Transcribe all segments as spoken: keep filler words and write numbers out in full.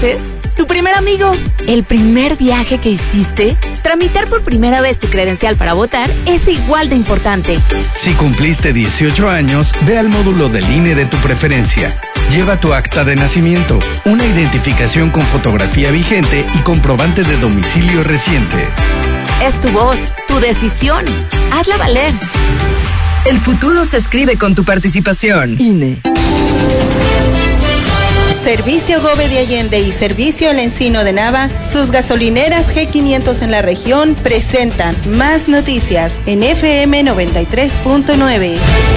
¿Tu primer amigo? ¿El primer viaje que hiciste? Tramitar por primera vez tu credencial para votar es igual de importante. Si cumpliste dieciocho años, ve al módulo del I N E de tu preferencia. Lleva tu acta de nacimiento, una identificación con fotografía vigente y comprobante de domicilio reciente. Es tu voz, tu decisión. Hazla valer. El futuro se escribe con tu participación. I N E. Servicio Gove de Allende y Servicio El Encino de Nava, sus gasolineras G quinientos en la región presentan más noticias en F M noventa y tres punto nueve.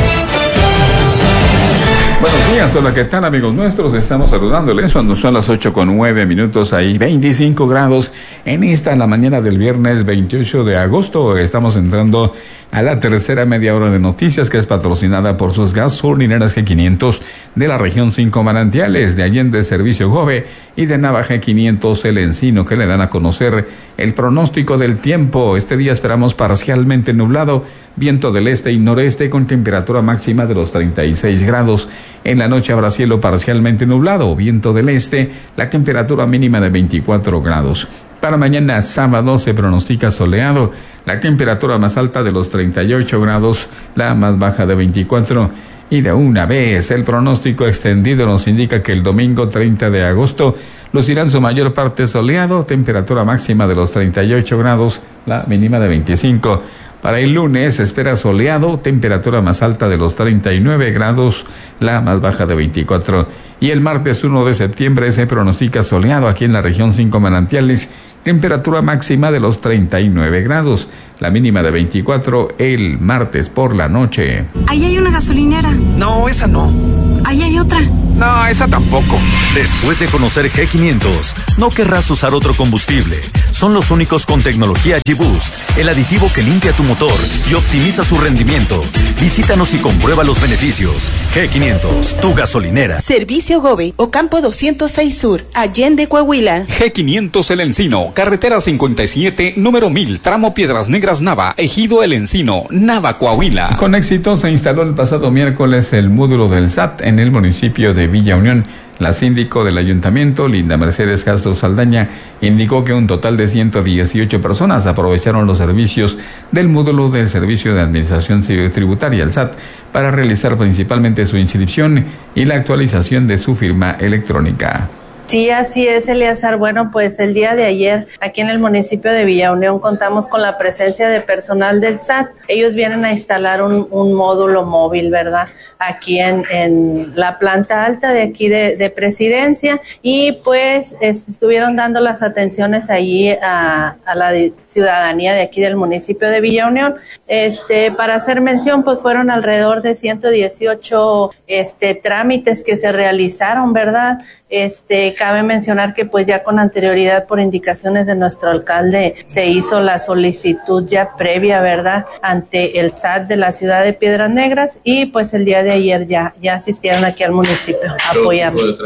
Buenos días, hola, ¿qué tal, amigos nuestros? Estamos saludándoles cuando son las ocho con nueve minutos, ahí veinticinco grados en esta, la mañana del viernes veintiocho de agosto. Estamos entrando a la tercera media hora de noticias, que es patrocinada por sus gasolineras G quinientos de la región cinco Manantiales, de Allende Servicio Gove y de Nava G quinientos El Encino, que le dan a conocer el pronóstico del tiempo. Este día esperamos parcialmente nublado, viento del este y noreste con temperatura máxima de los treinta y seis grados. En la noche habrá cielo parcialmente nublado, viento del este, la temperatura mínima de veinticuatro grados. Para mañana sábado se pronostica soleado, la temperatura más alta de los treinta y ocho grados, la más baja de veinticuatro. Y de una vez, el pronóstico extendido nos indica que el domingo treinta de agosto lucirán su mayor parte soleado, temperatura máxima de los treinta y ocho grados, la mínima de veinticinco. Para el lunes se espera soleado, temperatura más alta de los treinta y nueve grados, la más baja de veinticuatro. Y el martes uno de septiembre se pronostica soleado aquí en la región cinco Manantiales, temperatura máxima de los treinta y nueve grados, la mínima de veinticuatro el martes por la noche. Ahí hay una gasolinera. No, esa no. Ahí hay otra. No, esa tampoco. Después de conocer G quinientos, no querrás usar otro combustible. Son los únicos con tecnología G-Boost, el aditivo que limpia tu motor y optimiza su rendimiento. Visítanos y comprueba los beneficios. G quinientos, tu gasolinera. Servicio Gove, Ocampo doscientos seis Sur, Allende, Coahuila. G quinientos El Encino, carretera cincuenta y siete, número mil, tramo Piedras Negras Nava, Ejido El Encino, Nava, Coahuila. Con éxito se instaló el pasado miércoles el módulo del S A T en el municipio de Villa Unión. La síndico del ayuntamiento, Linda Mercedes Castro Saldaña, indicó que un total de ciento dieciocho personas aprovecharon los servicios del módulo del Servicio de Administración Tributaria, el S A T, para realizar principalmente su inscripción y la actualización de su firma electrónica. Sí, así es, Eleazar. Bueno, pues el día de ayer aquí en el municipio de Villa Unión contamos con la presencia de personal del S A T. Ellos vienen a instalar un, un módulo móvil, ¿verdad? Aquí en, en la planta alta de aquí de, de Presidencia, y pues est- estuvieron dando las atenciones allí a, a la ciudadanía de aquí del municipio de Villa Unión. Este, para hacer mención, pues fueron alrededor de ciento dieciocho este, trámites que se realizaron, ¿verdad? Este, cabe mencionar que pues ya con anterioridad, por indicaciones de nuestro alcalde, se hizo la solicitud ya previa, ¿verdad?, ante el S A T de la ciudad de Piedras Negras, y pues el día de ayer ya, ya asistieron aquí al municipio a apoyarnos.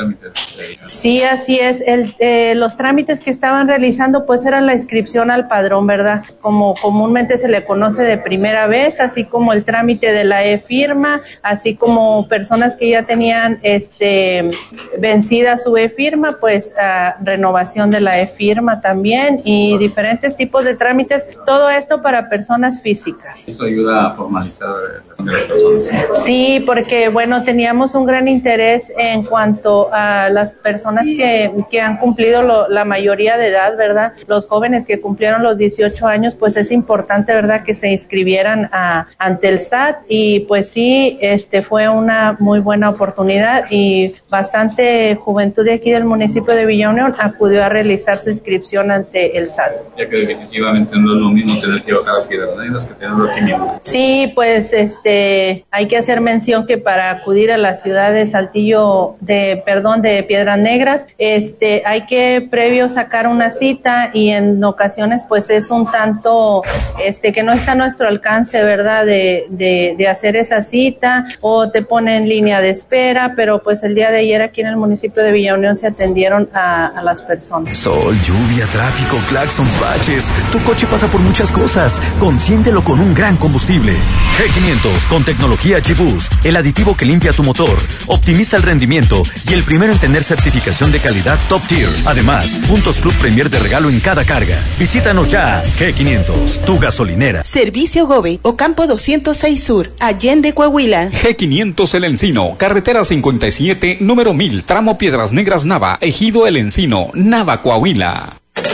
Sí, así es. El, eh, los trámites que estaban realizando pues eran la inscripción al padrón, ¿verdad?, como comúnmente se le conoce de primera vez, así como el trámite de la e-firma, así como personas que ya tenían este vencida su e-firma, pues uh, renovación de la e-firma también, y diferentes tipos de trámites, todo esto para personas físicas. ¿Eso ayuda a formalizar las personas? Sí, porque bueno, teníamos un gran interés en cuanto a las personas que, que han cumplido lo, la mayoría de edad, ¿verdad? Los jóvenes que cumplieron los dieciocho años, pues es importante, ¿verdad?, que se inscribieran a, ante el S A T, y pues sí, este fue una muy buena oportunidad, y bastante juventud de aquí del municipio de Villa Unión acudió a realizar su inscripción ante el S A T. Ya que definitivamente no es lo mismo tener que bajar a Piedras Negras que tenerlo aquí mismo. Sí, pues este hay que hacer mención que para acudir a la ciudad de Saltillo, de perdón, de Piedras Negras, este hay que previo sacar una cita, y en ocasiones pues es un tanto este que no está a nuestro alcance, ¿verdad?, de, de, de hacer esa cita, o te pone en línea de espera, pero pues el día de de ayer aquí en el municipio de Villa Unión se atendieron a, a las personas. Sol, lluvia, tráfico, claxons, baches. Tu coche pasa por muchas cosas. Consiéntelo con un gran combustible. G quinientos con tecnología G-Boost, el aditivo que limpia tu motor, optimiza el rendimiento y el primero en tener certificación de calidad Top Tier. Además, puntos Club Premier de regalo en cada carga. Visítanos ya. G quinientos, tu gasolinera. Servicio Gobe, Ocampo doscientos seis Sur, Allende, Coahuila. G quinientos El Encino, carretera cincuenta y siete, número mil, tramo Piedras Negras Nava, Ejido El Encino, Nava, Coahuila.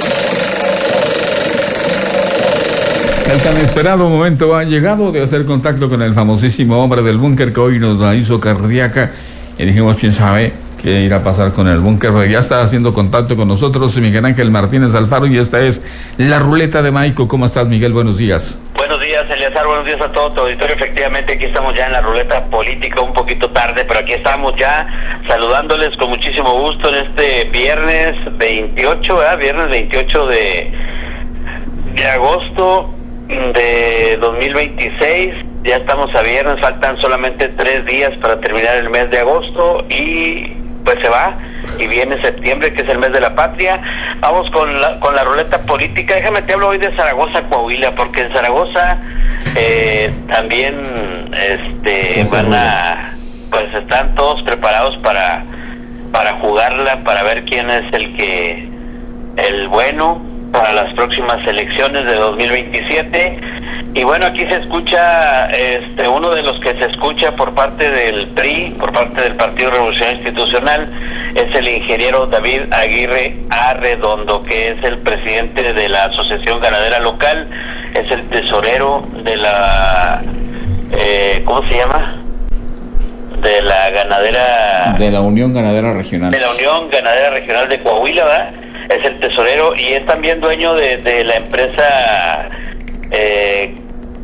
El tan esperado momento ha llegado de hacer contacto con el famosísimo hombre del búnker que hoy nos la hizo cardíaca y dijimos, quién sabe qué irá a pasar con el búnker, porque ya está haciendo contacto con nosotros Miguel Ángel Martínez Alfaro y esta es la ruleta de Maico. ¿Cómo estás, Miguel? Buenos días. Buenos días, Eleazar, buenos días a todo tu auditorio. Efectivamente, aquí estamos ya en la ruleta política, un poquito tarde, pero aquí estamos ya saludándoles con muchísimo gusto en este viernes veintiocho, ¿verdad? Viernes veintiocho de, de agosto de dos mil veintiséis. Ya estamos a viernes, faltan solamente tres días para terminar el mes de agosto y pues se va y viene septiembre, que es el mes de la patria. Vamos con la, con la ruleta política. Déjame te hablo hoy de Zaragoza, Coahuila, porque en Zaragoza eh, también este van a, pues están todos preparados para para jugarla, para ver quién es el que el bueno para las próximas elecciones de dos mil veintisiete. Y bueno, aquí se escucha, este, uno de los que se escucha por parte del P R I, por parte del Partido Revolucionario Institucional, es el ingeniero David Aguirre Arredondo, que es el presidente de la Asociación Ganadera Local, es el tesorero de la, eh, ¿cómo se llama? De la ganadera... De la Unión Ganadera Regional. De la Unión Ganadera Regional de Coahuila, ¿verdad? Es el tesorero y es también dueño de, de la empresa... Eh,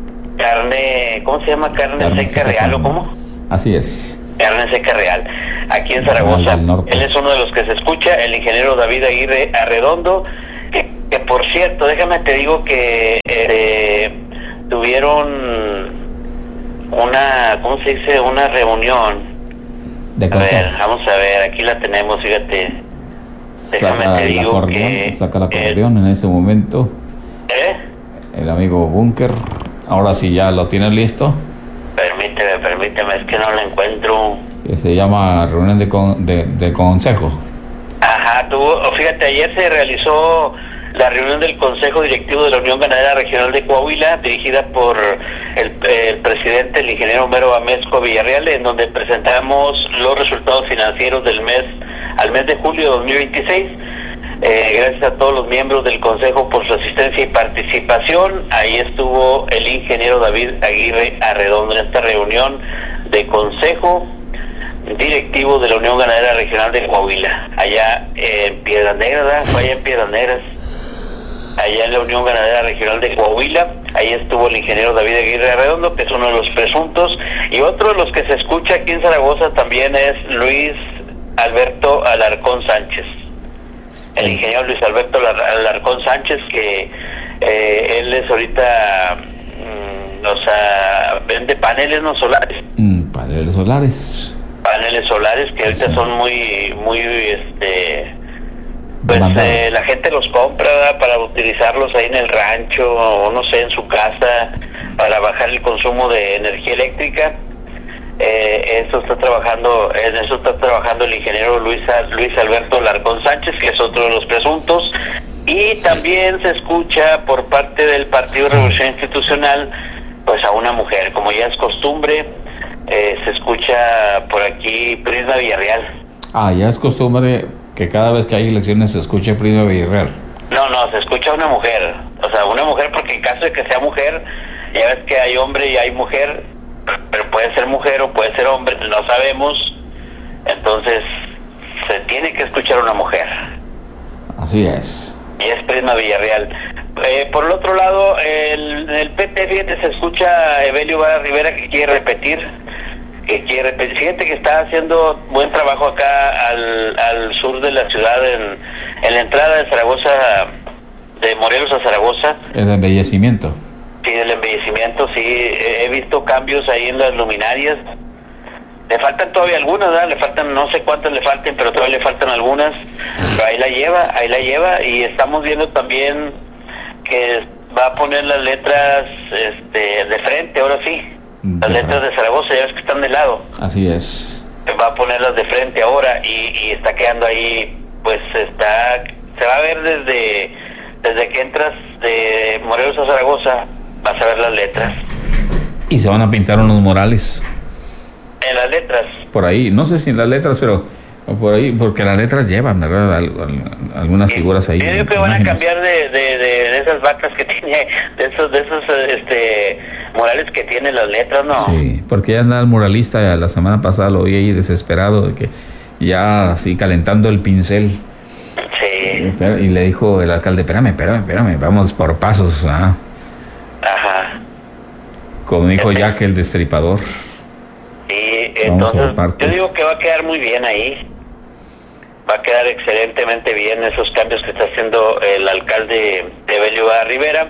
carne, ¿cómo se llama? Carne, carne seca, seca real, ¿o cómo? Así es. Carne seca real, aquí en Zaragoza. Él es uno de los que se escucha, el ingeniero David Aguirre Arredondo, que, que por cierto, déjame te digo que eh, tuvieron una, ¿cómo se dice? Una reunión. De a ver, vamos a ver, aquí la tenemos, fíjate. Déjame saca te digo acordeón, que... Saca el acordeón en ese momento. ¿Eh? El amigo Búnker, ahora sí ya lo tiene listo. Permíteme, permíteme, es que no lo encuentro. Que se llama reunión de, con, de, de consejo. Ajá, tuvo, fíjate, ayer se realizó la reunión del Consejo Directivo de la Unión Ganadera Regional de Coahuila, dirigida por el, el presidente, el ingeniero Homero Amezco Villarreal, en donde presentamos los resultados financieros del mes, al mes de julio de dos mil veintiséis. Eh, gracias a todos los miembros del Consejo por su asistencia y participación. Ahí estuvo el ingeniero David Aguirre Arredondo en esta reunión de Consejo Directivo de la Unión Ganadera Regional de Coahuila, allá en Piedras Negras, fue allá en Piedras Negras, allá en la Unión Ganadera Regional de Coahuila. Ahí estuvo el ingeniero David Aguirre Arredondo, que es uno de los presuntos, y otro de los que se escucha aquí en Zaragoza también es Luis Alberto Alarcón Sánchez. El ingeniero Luis Alberto Alarcón Sánchez, que eh, él es ahorita, mm, o sea, vende paneles no solares. Mm, paneles solares. Paneles solares que ahorita son muy, muy, este, pues eh, la gente los compra, ¿verdad?, para utilizarlos ahí en el rancho o no sé, en su casa, para bajar el consumo de energía eléctrica. Eh, eso está trabajando, en eso está trabajando el ingeniero Luis, Luis Alberto Alarcón Sánchez, que es otro de los presuntos, y también se escucha por parte del Partido Revolución Institucional, pues a una mujer, como ya es costumbre, eh, se escucha por aquí Prisma Villarreal. Ah, ya es costumbre que cada vez que hay elecciones se escuche Prisma Villarreal. No, no, se escucha una mujer, o sea, una mujer porque en caso de que sea mujer, ya ves que hay hombre y hay mujer, pero puede ser mujer o puede ser hombre, no sabemos, entonces se tiene que escuchar una mujer. Así es. Y es Prisma Villarreal. Eh, por el otro lado, el, el P T, fíjate, se escucha Evelio Vara Rivera que quiere repetir, que quiere repetir. Fíjate que está haciendo buen trabajo acá al, al sur de la ciudad, en, en la entrada de Zaragoza, de Morelos a Zaragoza. El embellecimiento. Sí, el embellecimiento, sí, he visto cambios ahí en las luminarias, Le faltan todavía algunas, ¿verdad? Le faltan, no sé cuántas le falten, pero todavía le faltan algunas. Pero ahí la lleva, ahí la lleva. Y estamos viendo también que va a poner las letras este, de frente, ahora sí. Las de letras de Zaragoza, ya ves que están de lado. Así es. Va a ponerlas de frente ahora y, y está quedando ahí, pues está, se va a ver desde, desde que entras de Morelos a Zaragoza, vas a ver las letras. Y se van a pintar unos murales. En las letras. Por ahí, no sé si en las letras, pero por ahí, porque las letras llevan, ¿verdad? Al, al, algunas figuras ahí. Yo digo que van a cambiar de, de, de, de esas vacas que tiene, de esos, de esos este, murales que tiene las letras, ¿no? Sí, porque ya anda el muralista, la semana pasada lo vi ahí desesperado, de que ya así calentando el pincel. Sí. Y le dijo el alcalde, espérame, espérame, espérame, vamos por pasos, ¿ah? Ajá. Como dijo Jack el Destripador. Y entonces yo digo que va a quedar muy bien ahí, va a quedar excelentemente bien esos cambios que está haciendo el alcalde de Evelio Rivera,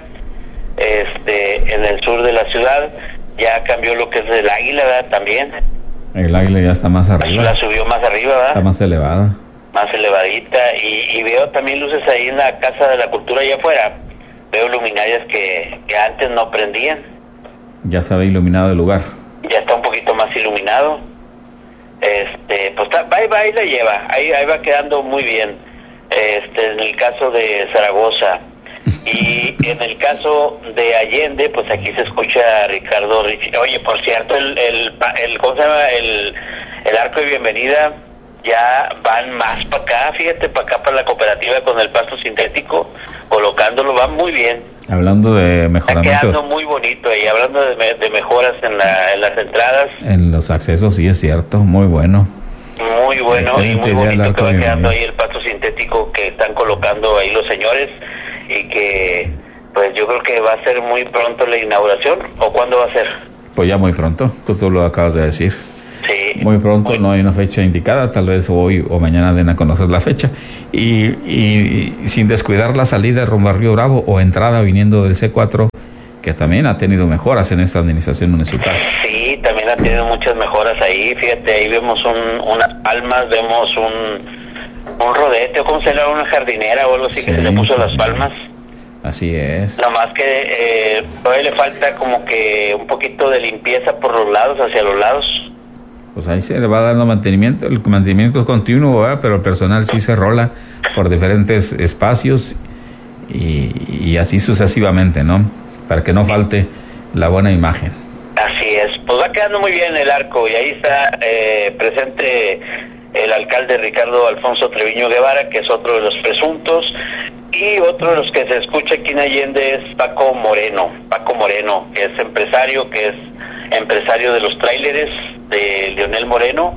este, en el sur de la ciudad. Ya cambió lo que es el Águila, ¿verdad? También el Águila ya está más arriba, la subió más arriba, ¿verdad? Está más elevada, más elevadita, y, y veo también luces ahí en la Casa de la Cultura allá afuera. Veo luminarias que, que antes no prendían. Ya se había iluminado el lugar. Ya está un poquito más iluminado. Este, pues está, va y va y la lleva. Ahí, ahí va quedando muy bien. Este, en el caso de Zaragoza. Y en el caso de Allende, pues aquí se escucha a Ricardo Ricci. Oye, por cierto, el, el, el, ¿cómo se llama? El, el arco de bienvenida ya van más para acá, fíjate, para acá, para la cooperativa con el pasto sintético, colocándolo, va muy bien. Hablando de mejoramiento. Está quedando muy bonito ahí, hablando de, me, de mejoras en, la, en las entradas. En los accesos, sí, es cierto, muy bueno. Muy bueno. Excelente, y muy bonito que va quedando ahí el pasto sintético que están colocando ahí los señores, y que pues yo creo que va a ser muy pronto la inauguración. ¿O cuándo va a ser? Pues ya muy pronto, tú lo acabas de decir. Sí. Muy pronto, muy... no hay una fecha indicada, tal vez hoy o mañana den a conocer la fecha. Y, y, y sin descuidar la salida rumbo a Río Bravo o entrada viniendo del C cuatro, que también ha tenido mejoras en esta administración municipal. Sí, también ha tenido muchas mejoras ahí, fíjate, ahí vemos un, unas palmas, vemos un, un rodete, o como se llama, una jardinera o algo así, sí, que se le puso las palmas. Así es. Nada más que eh, todavía le falta como que un poquito de limpieza por los lados, hacia los lados. Pues ahí se le va dando mantenimiento, el mantenimiento es continuo, ¿verdad? Pero el personal sí se rola por diferentes espacios y, y así sucesivamente, ¿no? Para que no falte la buena imagen. Así es, pues va quedando muy bien el arco, y ahí está eh, presente el alcalde Ricardo Alfonso Treviño Guevara, que es otro de los presuntos, y otro de los que se escucha aquí en Allende es Paco Moreno, Paco Moreno, que es empresario, que es empresario de los tráileres de Leonel Moreno,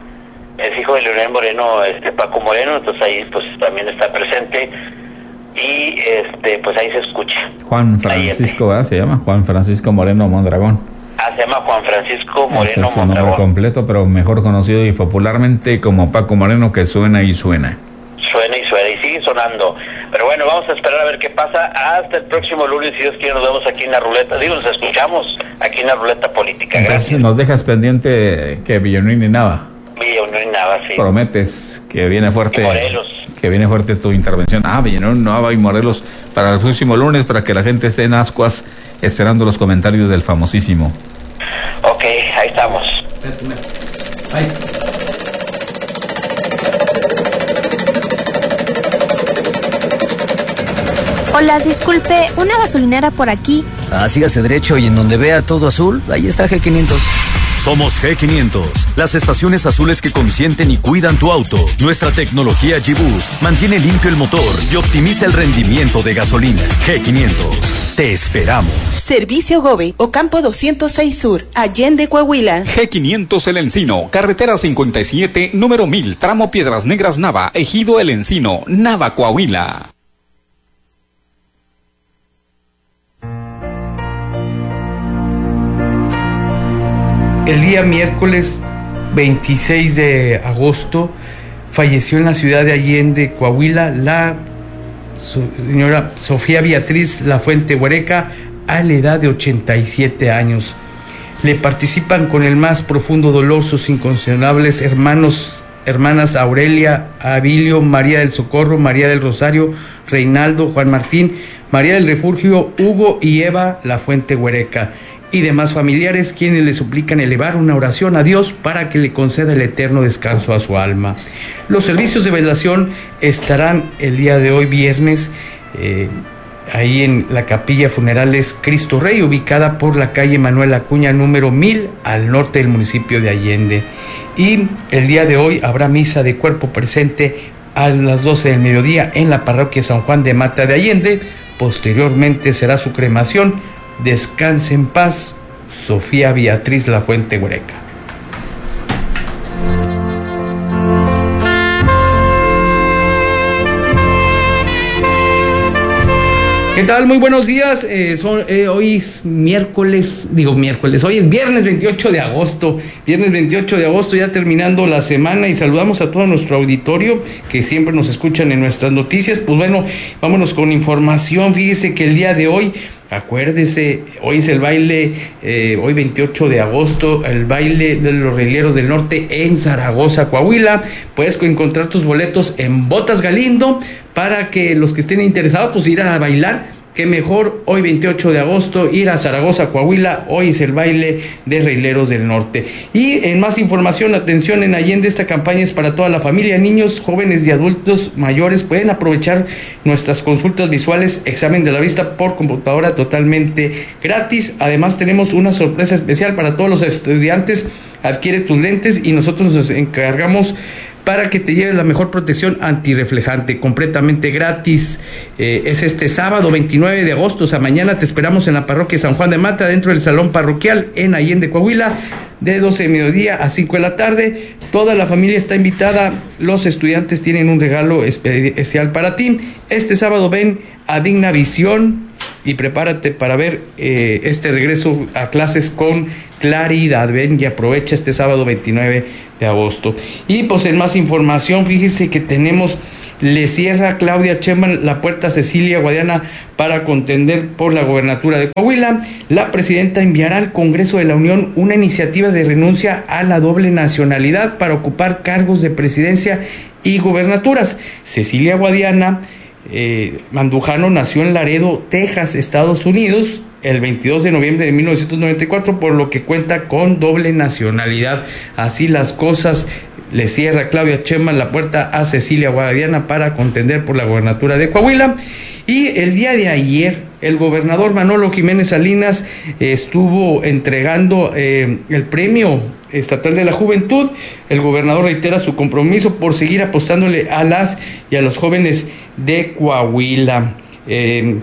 es hijo de Leonel Moreno, este Paco Moreno, entonces ahí pues también está presente, y este pues ahí se escucha. Juan Francisco, ¿verdad? Se llama Juan Francisco Moreno Mondragón. Ah, se llama Juan Francisco Moreno Ese es su Mondragón. Nombre completo, pero mejor conocido y popularmente como Paco Moreno, que suena y suena. Suena y suena y sigue sonando. Pero bueno, vamos a esperar a ver qué pasa hasta el próximo lunes, si Dios quiere. Nos vemos aquí en la ruleta, digo, nos escuchamos aquí en la ruleta política. Gracias. Entonces, nos dejas pendiente que Villanueva y Nava. Villanueva y Nava, sí. Prometes que viene fuerte. Y Morelos. Que viene fuerte tu intervención. Ah, Villanueva y Nava y Morelos para el próximo lunes, para que la gente esté en ascuas esperando los comentarios del famosísimo. Ok, ahí estamos. Ahí. Hola, disculpe, una gasolinera por aquí. Ah, sígase derecho y en donde vea todo azul, ahí está G quinientos. Somos G quinientos, las estaciones azules que consienten y cuidan tu auto. Nuestra tecnología G-Boost mantiene limpio el motor y optimiza el rendimiento de gasolina. G quinientos, te esperamos. Servicio Gobe, Ocampo doscientos seis Sur, Allende, Coahuila. G quinientos El Encino, carretera cincuenta y siete, número mil, tramo Piedras Negras Nava, Ejido El Encino, Nava, Coahuila. El día miércoles veintiséis de agosto falleció en la ciudad de Allende, Coahuila, la señora Sofía Beatriz Lafuente Huereca, a la edad de ochenta y siete años. le participan con el más profundo dolor sus inconcesionables hermanos, hermanas Aurelia, Abilio, María del Socorro, María del Rosario, Reinaldo, Juan Martín, María del Refugio, Hugo y Eva La Fuente Huereca, y demás familiares quienes le suplican elevar una oración a Dios para que le conceda el eterno descanso a su alma. Los servicios de velación estarán el día de hoy, viernes, eh, ahí en la Capilla Funerales Cristo Rey, ubicada por la calle Manuel Acuña número mil, al norte del municipio de Allende. Y el día de hoy habrá misa de cuerpo presente a las doce del mediodía en la parroquia San Juan de Mata de Allende. Posteriormente será su cremación. Descanse en paz, Sofía Beatriz La Fuente Huereca. ¿Qué tal? Muy buenos días. Eh, son, eh, hoy es miércoles, digo miércoles, hoy es viernes veintiocho de agosto. Viernes veintiocho de agosto, ya terminando la semana, y saludamos a todo nuestro auditorio que siempre nos escuchan en nuestras noticias. Pues bueno, vámonos con información. Fíjese que el día de hoy, acuérdese, hoy es el baile, eh, hoy veintiocho de agosto, el baile de los Rieleros del Norte en Zaragoza, Coahuila. Puedes encontrar tus boletos en Botas Galindo para que los que estén interesados, pues ir a bailar. Qué mejor, hoy veintiocho de agosto, ir a Zaragoza, Coahuila. Hoy es el baile de Rieleros del Norte. Y en más información, atención, en Allende esta campaña es para toda la familia, niños, jóvenes y adultos mayores. Pueden aprovechar nuestras consultas visuales, examen de la vista por computadora totalmente gratis. Además tenemos una sorpresa especial para todos los estudiantes. Adquiere tus lentes y nosotros nos encargamos para que te lleves la mejor protección antirreflejante, completamente gratis. Eh, es este sábado veintinueve de agosto, o sea, mañana te esperamos en la parroquia San Juan de Mata, dentro del salón parroquial en Allende, Coahuila, de doce de mediodía a cinco de la tarde. Toda la familia está invitada, los estudiantes tienen un regalo especial para ti. Este sábado ven a Digna Visión y prepárate para ver eh, este regreso a clases con claridad. Ven y aprovecha este sábado veintinueve de agosto. Y pues en más información, fíjese que tenemos, le cierra Claudia Sheinbaum la puerta a Cecilia Guadiana para contender por la gobernatura de Coahuila. La presidenta enviará al Congreso de la Unión una iniciativa de renuncia a la doble nacionalidad para ocupar cargos de presidencia y gobernaturas. Cecilia Guadiana eh, Mandujano nació en Laredo, Texas, Estados Unidos, el veintidós de noviembre de mil novecientos noventa y cuatro, por lo que cuenta con doble nacionalidad. Así las cosas, le cierra Claudia Sheinbaum la puerta a Cecilia Guadiana para contender por la gobernatura de Coahuila. Y el día de ayer, el gobernador Manolo Jiménez Salinas eh, estuvo entregando eh, el premio estatal de la juventud. El gobernador reitera su compromiso por seguir apostándole a las y a los jóvenes de Coahuila. Eh,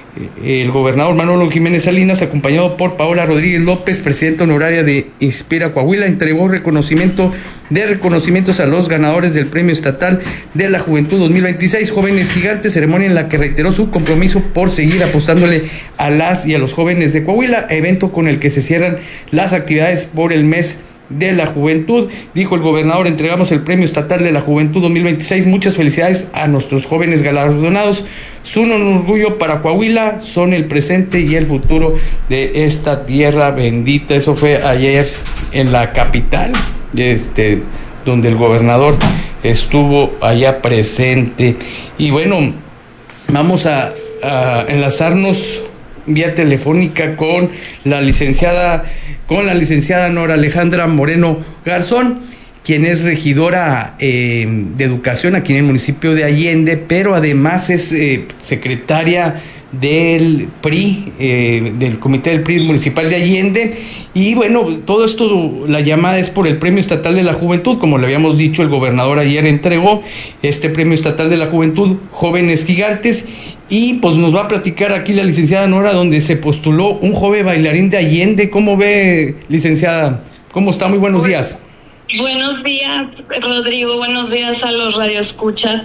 El gobernador Manolo Jiménez Salinas, acompañado por Paola Rodríguez López, presidenta honoraria de Inspira Coahuila, entregó reconocimiento de reconocimientos a los ganadores del Premio Estatal de la Juventud dos mil veintiséis, Jóvenes Gigantes, ceremonia en la que reiteró su compromiso por seguir apostándole a las y a los jóvenes de Coahuila, evento con el que se cierran las actividades por el mes de la juventud. Dijo el gobernador: entregamos el Premio Estatal de la Juventud dos mil veintiséis, muchas felicidades a nuestros jóvenes galardonados, son un orgullo para Coahuila, son el presente y el futuro de esta tierra bendita. Eso fue ayer en la capital, este, donde el gobernador estuvo allá presente. Y bueno, vamos a, a enlazarnos vía telefónica con la licenciada con la licenciada Nora Alejandra Moreno Garzón, quien es regidora eh, de educación aquí en el municipio de Allende, pero además es eh, secretaria del P R I, eh, del Comité del P R I Municipal de Allende. Y bueno, todo esto, la llamada es por el Premio Estatal de la Juventud. Como le habíamos dicho, el gobernador ayer entregó este Premio Estatal de la Juventud, Jóvenes Gigantes, y pues nos va a platicar aquí la licenciada Nora, donde se postuló un joven bailarín de Allende. ¿Cómo ve, licenciada? ¿Cómo está? Muy buenos días. Buenos días, Rodrigo. Buenos días a los radioescuchas.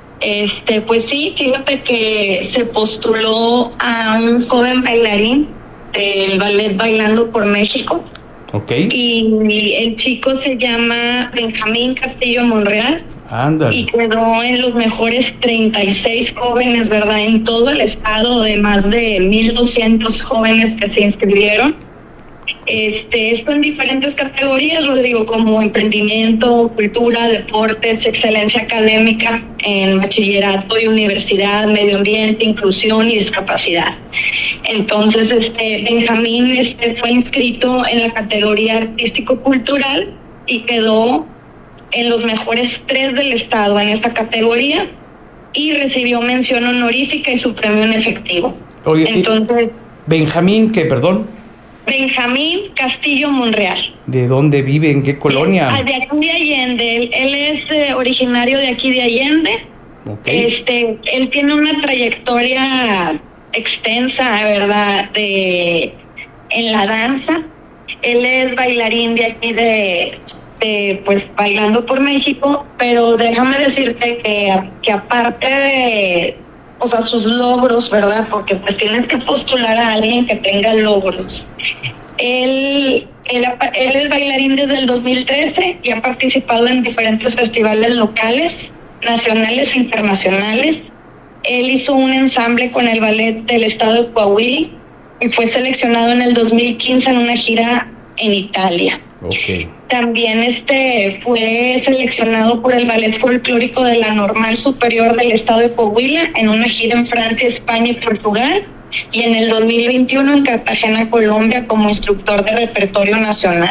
Este, pues sí, fíjate que se postuló a un joven bailarín del ballet Bailando por México. Okay. Y el chico se llama Benjamín Castillo Monreal. Ándale. Y quedó en los mejores treinta y seis jóvenes, ¿verdad? En todo el estado, de más de mil doscientos jóvenes que se inscribieron. Este, esto en diferentes categorías, Rodrigo, como emprendimiento, cultura, deportes, excelencia académica en bachillerato y universidad, medio ambiente, inclusión y discapacidad. Entonces, este, Benjamín este, fue inscrito en la categoría artístico-cultural y quedó en los mejores tres del estado en esta categoría y recibió mención honorífica y su premio en efectivo. Oye, entonces, Benjamín, ¿qué, perdón? Benjamín Castillo Monreal. ¿De dónde vive? ¿En qué colonia? Ah, de aquí de Allende. Él, él es eh, originario de aquí de Allende. Okay. Este, él tiene una trayectoria extensa, ¿verdad? De en la danza. Él es bailarín de aquí de, de pues Bailando por México, pero déjame decirte que, que aparte de, o sea, sus logros, ¿verdad? Porque pues tienes que postular a alguien que tenga logros. Él, él, él es bailarín desde el dos mil trece y ha participado en diferentes festivales locales, nacionales e internacionales. Él hizo un ensamble con el ballet del estado de Coahuila y fue seleccionado en el dos mil quince en una gira en Italia. Okay. También este fue seleccionado por el Ballet Folclórico de la Normal Superior del estado de Coahuila en una gira en Francia, España y Portugal, y en el dos mil veintiuno en Cartagena, Colombia, como instructor de repertorio nacional.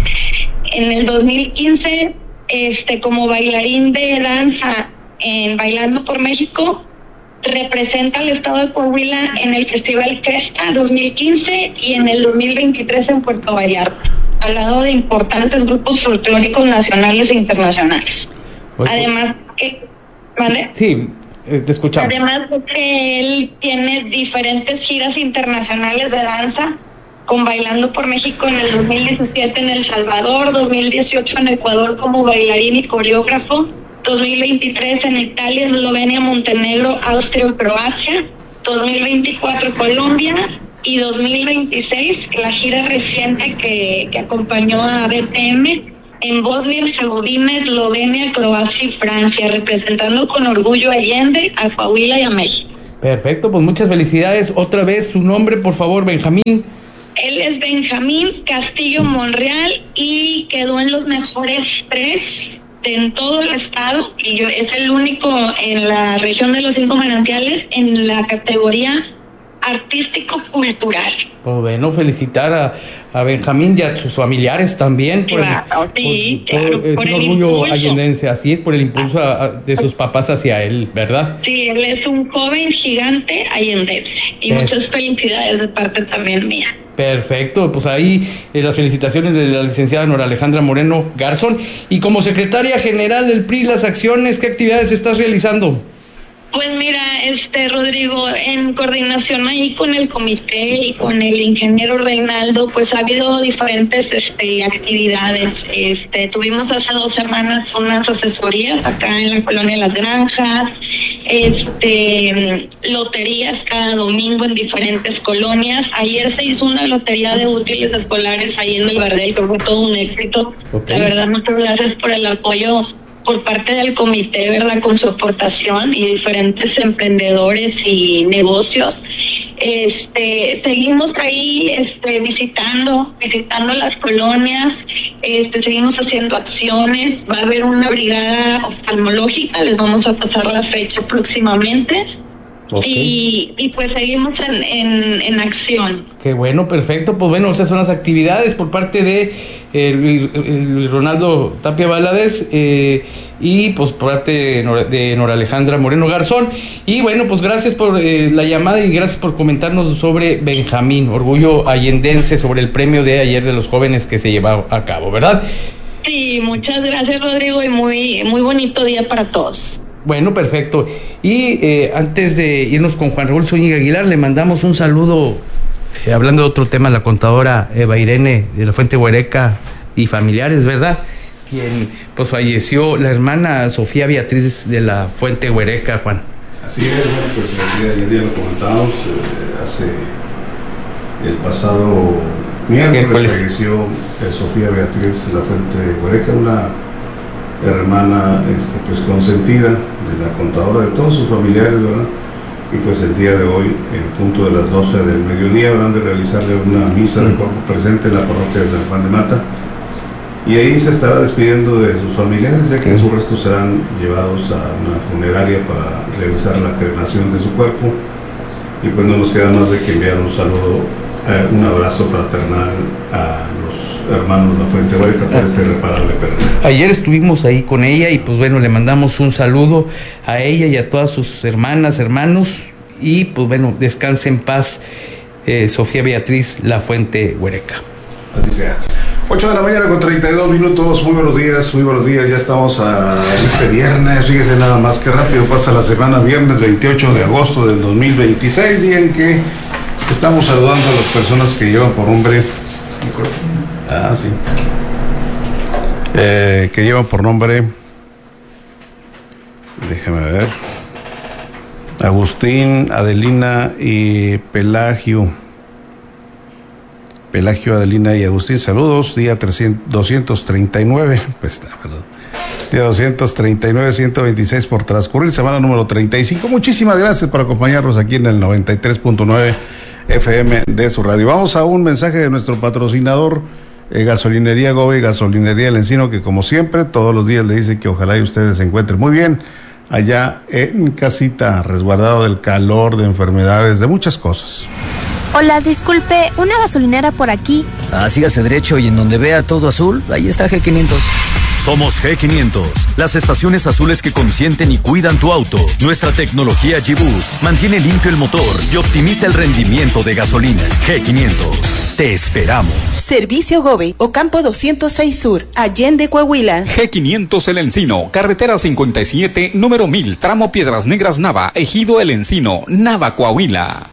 En el dos mil quince, este, como bailarín de danza en Bailando por México, representa al estado de Coahuila en el Festival Festa dos mil quince y en el dos mil veintitrés en Puerto Vallarta, al lado de importantes grupos folclóricos nacionales e internacionales. Oye, además que, ¿vale? Sí, eh, te escuchamos. Además de que él tiene diferentes giras internacionales de danza, con Bailando por México en el dos mil diecisiete en El Salvador, dos mil dieciocho en Ecuador como bailarín y coreógrafo, dos mil veintitrés en Italia, Eslovenia, Montenegro, Austria y Croacia, dos mil veinticuatro Colombia y dos mil veintiséis la gira reciente que, que acompañó a B P M en Bosnia, Herzegovina, Eslovenia, Croacia y Francia, representando con orgullo a Allende, a Coahuila y a México. Perfecto, pues muchas felicidades. Otra vez su nombre, por favor, Benjamín. Él es Benjamín Castillo Monreal y quedó en los mejores tres en todo el estado, y yo, es el único en la región de los Cinco Manantiales en la categoría artístico-cultural. Pues bueno, felicitar a, a Benjamín y a sus familiares también. Por claro, el, sí, por, claro, por, es por un el orgullo impulso. allendense, así es, por el impulso a, a, de sus papás hacia él, ¿verdad? Sí, él es un joven gigante allendense y sí. Muchas felicidades de parte también mía. Perfecto, pues ahí eh, las felicitaciones de la licenciada Nora Alejandra Moreno Garzón. Y como secretaria general del P R I, las acciones, ¿qué actividades estás realizando? Pues mira, este Rodrigo, en coordinación ahí con el comité y con el ingeniero Reinaldo, pues ha habido diferentes este, actividades. Este, tuvimos hace dos semanas unas asesorías acá en la colonia Las Granjas, este, loterías cada domingo en diferentes colonias. Ayer se hizo una lotería de útiles escolares ahí en el Bardel, que fue todo un éxito. Okay. La verdad, muchas gracias por el apoyo por parte del comité, ¿verdad? Con su aportación y diferentes emprendedores y negocios. Este, seguimos ahí, este, visitando, visitando las colonias, este, seguimos haciendo acciones. Va a haber una brigada oftalmológica, les vamos a pasar la fecha próximamente. Okay. Y, y pues seguimos en, en, en acción. Qué bueno, perfecto. Pues bueno, esas son las actividades por parte de eh, Luis, Luis Ronaldo Tapia Valadez eh, y pues por parte de Nora, de Nora Alejandra Moreno Garzón. Y bueno, pues gracias por eh, la llamada y gracias por comentarnos sobre Benjamín, orgullo allendense, sobre el premio de ayer de los jóvenes que se llevó a cabo, ¿verdad? Sí, muchas gracias, Rodrigo, y muy, muy bonito día para todos. Bueno, perfecto. Y eh, antes de irnos con Juan Raúl Zúñiga Aguilar, le mandamos un saludo, eh, hablando de otro tema, la contadora Eva Irene de la Fuente Huereca y familiares, ¿verdad? Quien pues falleció, la hermana Sofía Beatriz de la Fuente Huereca, Juan. Así es, bueno, pues el día, día lo comentamos, eh, hace el pasado miércoles falleció eh, Sofía Beatriz de la Fuente Huereca, una hermana este, pues consentida de la contadora, de todos sus familiares, ¿verdad? y pues el día de hoy, en punto de las doce del mediodía, habrán de realizarle una misa de cuerpo presente en la parroquia de San Juan de Mata, y ahí se estará despidiendo de sus familiares, ya que sus restos serán llevados a una funeraria para realizar la cremación de su cuerpo. Y pues no nos queda más de que enviar un saludo, eh, un abrazo fraternal a los hermanos La Fuente Huereca por este irreparable pérdida. Ayer estuvimos ahí con ella y pues bueno, le mandamos un saludo a ella y a todas sus hermanas, hermanos, y pues bueno, descanse en paz, eh, Sofía Beatriz La Fuente Huereca. Así sea. ocho de la mañana con treinta y dos minutos, muy buenos días, muy buenos días, ya estamos a este viernes, fíjese nada más que rápido pasa la semana, viernes veintiocho de agosto del dos mil veintiséis, día en que estamos saludando a las personas que llevan por nombre, ah sí, eh, que llevan por nombre, déjame ver, Agustín, Adelina y Pelagio. Pelagio, Adelina y Agustín, saludos, día doscientos treinta y nueve, pues está, perdón, día doscientos treinta y nueve, ciento veintiséis por transcurrir, semana número treinta y cinco, muchísimas gracias por acompañarnos aquí en el noventa y tres punto nueve F M de su radio. Vamos a un mensaje de nuestro patrocinador, eh, Gasolinería Gobe, Gasolinería El Encino, que como siempre, todos los días le dice que ojalá y ustedes se encuentren muy bien, allá en casita, resguardado del calor, de enfermedades, de muchas cosas. Hola, disculpe, ¿una gasolinera por aquí? Ah, sígase derecho y en donde vea todo azul, ahí está G quinientos. Somos G quinientos, las estaciones azules que consienten y cuidan tu auto. Nuestra tecnología G-Boost mantiene limpio el motor y optimiza el rendimiento de gasolina. G quinientos, te esperamos. Servicio Gobe, Ocampo doscientos seis Sur, Allende, Coahuila. G quinientos El Encino, carretera cincuenta y siete, número mil, tramo Piedras Negras Nava, Ejido El Encino, Nava, Coahuila.